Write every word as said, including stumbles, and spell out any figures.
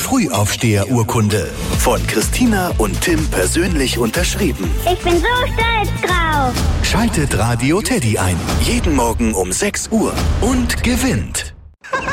Frühaufsteher-Urkunde. Von Christina und Tim persönlich unterschrieben. Ich bin so stolz drauf. Schaltet Radio Teddy ein. Jeden Morgen um sechs Uhr und gewinnt.